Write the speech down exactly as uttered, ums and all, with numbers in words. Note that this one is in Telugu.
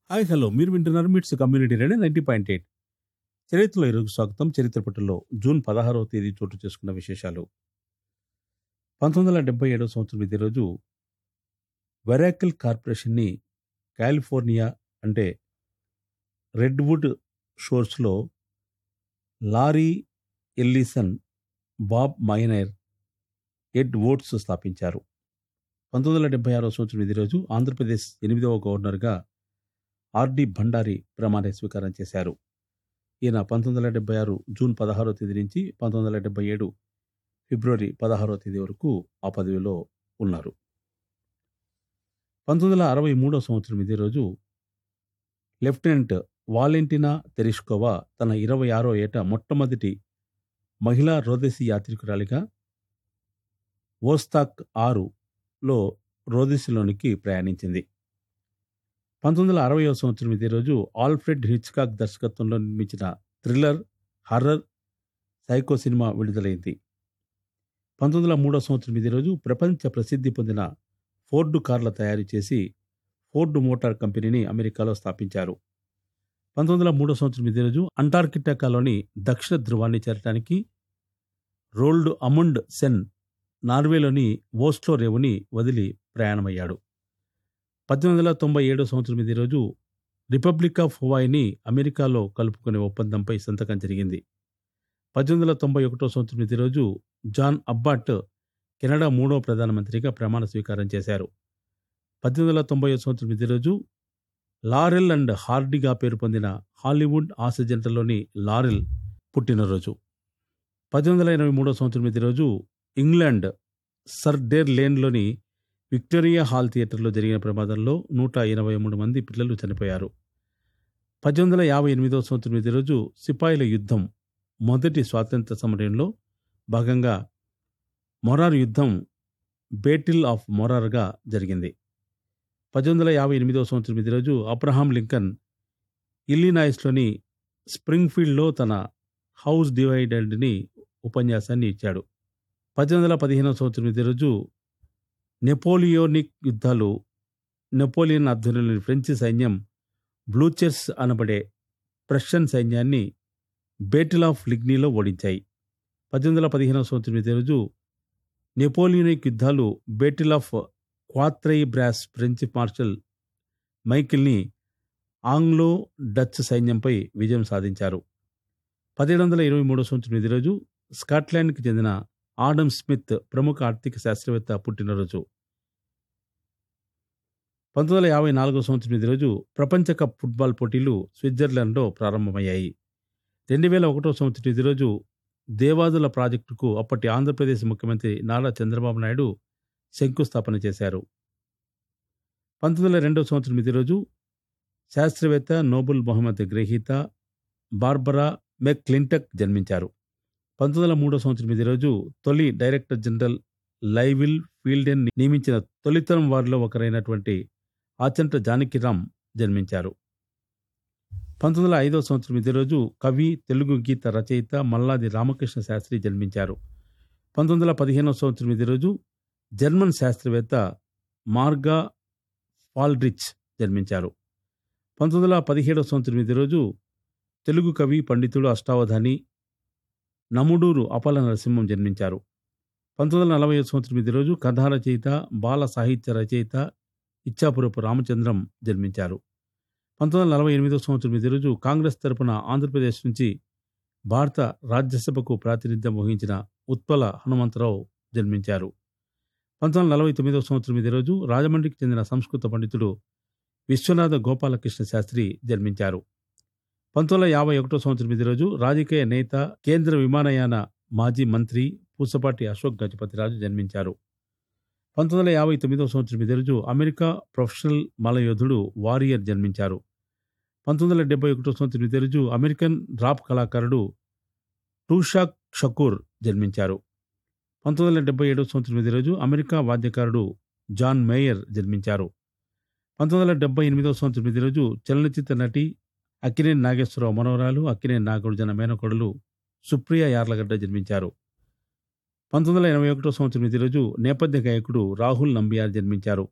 హాయ్ హలో మీరు వింటున్నారు మిట్స్ community radio ninety point eight. చరిత్రలో ఈరోజు స్వాగతం. చరిత్ర పట్టులో జూన్ పదహారవ తేదీ చోటు చేసుకున్న విశేషాలు. పంతొమ్మిది వందల డెబ్బై ఏడవ సంవత్సరం ఇదే రోజు వెరాకిల్ కార్పొరేషన్ని కాలిఫోర్నియా అంటే redwood షోర్స్లో lorry Ellison, Bob minor, ఎడ్ వోట్స్ స్థాపించారు. పంతొమ్మిది వందల డెబ్బై ఆరవ సంవత్సరం ఇదే రోజు ఆంధ్రప్రదేశ్ ఎనిమిదవ గవర్నర్గా ఆర్డి భండారి ప్రమాణ స్వీకారం చేశారు. ఈయన పంతొమ్మిది వందల డెబ్బై ఆరు జూన్ పదహారో తేదీ నుంచి పంతొమ్మిది వందల డెబ్బై ఏడు ఫిబ్రవరి పదహారో తేదీ వరకు ఆ పదవిలో ఉన్నారు. పంతొమ్మిది వందల అరవై మూడవ సంవత్సరం ఇదే రోజు లెఫ్టినెంట్ వాలెంటినా తెరిష్కోవా తన ఇరవై ఆరో ఏట మొట్టమొదటి మహిళా రోదసీ యాత్రికురాలిగా వోస్తాక్ ఆరులో రోదసీలోనికి ప్రయాణించింది. పంతొమ్మిది వందల అరవై సంవత్సరం ఇదే రోజు ఆల్ఫ్రెడ్ హిచ్కాక్ దర్శకత్వంలో నిర్మించిన థ్రిల్లర్, హర్రర్, సైకో సినిమా విడుదలైంది. పంతొమ్మిది వందల మూడవ సంవత్సరం ఇదే రోజు ప్రపంచ ప్రసిద్ధి పొందిన ఫోర్డు కార్ల తయారు చేసి ఫోర్డు మోటార్ కంపెనీని అమెరికాలో స్థాపించారు. పంతొమ్మిది వందల మూడవ సంవత్సరం ఇదే రోజు అంటార్కిటికాలోని దక్షిణ ధృవాన్ని చేరటానికి రోల్డ్ అముండ్ సెన్ నార్వేలోని ఓస్లో రేవుని వదిలి ప్రయాణమయ్యాడు. పద్దెనిమిది వందల తొంభై ఏడవ సంవత్సరం ఇదే రోజు రిపబ్లిక్ ఆఫ్ హవాయిని అమెరికాలో కలుపుకునే ఒప్పందంపై సంతకం జరిగింది. పద్దెనిమిది వందల తొంభై ఒకటో సంవత్సరం ఇదే రోజు జాన్ అబ్బాట్ కెనడా మూడవ ప్రధానమంత్రిగా ప్రమాణ స్వీకారం చేశారు. పద్దెనిమిది వందల తొంభై సంవత్సరం ఇదే రోజు లారెల్ అండ్ హార్డీగా పేరు పొందిన హాలీవుడ్ హాస్య జంటలోని లారెల్ పుట్టినరోజు. పద్దెనిమిది వందల ఎనభై మూడవ సంవత్సరం ఇదే రోజు England sir dare లేన్లోని Victoria hall థియేటర్లో జరిగిన ప్రమాదంలో నూట ఎనభై మూడు మంది పిల్లలు చనిపోయారు. పద్దెనిమిది వందల యాభై ఎనిమిదవ సంవత్సరం ఇదే రోజు సిపాయిల యుద్ధం మొదటి స్వాతంత్ర సమరంలో భాగంగా మొరార్ యుద్ధం బేటిల్ ఆఫ్ మొరార్గా జరిగింది. పద్దెనిమిది వందల యాభై ఎనిమిదవ సంవత్సరం ఇదే రోజు అబ్రహాం లింకన్ ఇల్లినాయిస్లోని స్ప్రింగ్ఫీల్డ్లో తన హౌస్ డివైడెడ్ని ఉపన్యాసాన్ని ఇచ్చాడు. పద్దెనిమిది వందల పదిహేనవ సంవత్సరం ఇదే రోజు నెపోలియోనిక్ యుద్ధాలు నెపోలియన్ ఆధ్వర్యంలోని ఫ్రెంచి సైన్యం బ్లూచెర్స్ అనబడే ప్రష్యన్ సైన్యాన్ని బేటిల్ ఆఫ్ లిగ్నీలో ఓడించాయి. పద్దెనిమిది వందల పదిహేనవ సంవత్సరం ఇదే రోజు నెపోలియోనిక్ యుద్ధాలు బేటిల్ of క్వాత్రై brass French martial మైకిల్ని Anglo Dutch సైన్యంపై విజయం సాధించారు. పదిహేడు వందల ఇరవై మూడవ సంవత్సరం ఇదే రోజు స్కాట్లాండ్కి చెందిన ఆడమ్ స్మిత్ ప్రముఖ ఆర్థిక శాస్త్రవేత్త పుట్టినరోజు. పంతొమ్మిది వందల యాభై నాలుగవ సంవత్సరం ఇదే రోజు ప్రపంచ కప్ ఫుట్బాల్ పోటీలు స్విట్జర్లాండ్లో ప్రారంభమయ్యాయి. రెండు వేల ఒకటో సంవత్సరం ఇదే రోజు దేవాదుల ప్రాజెక్టుకు అప్పటి ఆంధ్రప్రదేశ్ ముఖ్యమంత్రి నారా చంద్రబాబు నాయుడు శంకుస్థాపన చేశారు. పంతొమ్మిది వందల రెండవ సంవత్సరం ఇదే రోజు శాస్త్రవేత్త నోబెల్ బహుమతి గ్రహీత బార్బరా మెక్క్లింటక్ జన్మించారు. పంతొమ్మిది వందల మూడో సంవత్సరం ఇదే రోజు తొలి డైరెక్టర్ జనరల్ లైవిల్ ఫీల్డెన్ నియమించిన తొలితరం వారిలో ఒకరైనటువంటి ఆచంట జానకిరామ్ జన్మించారు. పంతొమ్మిది వందల ఐదవ సంవత్సరం ఇదే రోజు కవి, తెలుగు గీత రచయిత మల్లాది రామకృష్ణ శాస్త్రి జన్మించారు. పంతొమ్మిది వందల పదిహేనవ సంవత్సరం ఇదే రోజు జర్మన్ శాస్త్రవేత్త మార్గా ఫాల్డ్రిచ్ జన్మించారు. పంతొమ్మిది వందల పదిహేడవ సంవత్సరం ఇదే రోజు తెలుగు కవి, పండితుడు, అష్టావధాని నముడూరు అపల నరసింహం జన్మించారు. పంతొమ్మిది వందల నలభై ఐదు సంవత్సరం ఇదే రోజు కథా రచయిత, బాల సాహిత్య రచయిత ఇచ్చాపురపు రామచంద్రం జన్మించారు. పంతొమ్మిది వందల నలభై ఎనిమిదవ సంవత్సరం ఇదే రోజు కాంగ్రెస్ తరపున ఆంధ్రప్రదేశ్ నుంచి భారత రాజ్యసభకు ప్రాతినిధ్యం వహించిన ఉత్పల హనుమంతరావు జన్మించారు. పంతొమ్మిది వందల నలభై తొమ్మిదవ సంవత్సరం ఇదే రోజు రాజమండ్రికి చెందిన సంస్కృత పండితుడు విశ్వనాథ గోపాలకృష్ణ శాస్త్రి జన్మించారు. పంతొమ్మిది వందల యాభై ఒకటో సంవత్సరం ఇదే రోజు రాజకీయ నేత, కేంద్ర విమానయాన మాజీ మంత్రి పూసపాటి అశోక్ గజపతిరాజు జన్మించారు. పంతొమ్మిది వందల యాభై తొమ్మిదవ సంవత్సరం ఇదే రోజు అమెరికా ప్రొఫెషనల్ మల్లయోధుడు వారియర్ జన్మించారు. పంతొమ్మిది వందల డెబ్బై ఒకటో సంవత్సరం ఇదే రోజు అమెరికన్ రాప్ కళాకారుడు టూషాక్ షకూర్ జన్మించారు. పంతొమ్మిది వందల డెబ్బై ఏడవ సంవత్సరం ఇదే రోజు అమెరికా వాద్యకారుడు జాన్ మేయర్ జన్మించారు. పంతొమ్మిది వందల డెబ్బై ఎనిమిదవ సంవత్సరం ఇదే రోజు చలనచిత్ర నటి అక్కినేని నాగేశ్వరరావు మనవరాలు, అక్కినేని నాగార్జున మేనకోడలు సుప్రియ యార్లగడ్డ జన్మించారు. పంతొమ్మిది వందల ఎనభై ఒకటో సంవత్సరం ఇదే రోజు నేపథ్య గాయకుడు రాహుల్ నంబియార్ జన్మించారు.